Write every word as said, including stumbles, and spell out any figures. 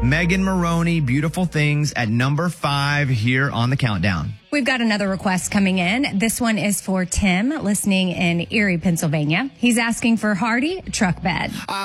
Megan Maroney, Beautiful Things at number five here on the countdown. We've got another request coming in. This one is for Tim, listening in Erie, Pennsylvania. He's asking for Hardy, Truck Bed.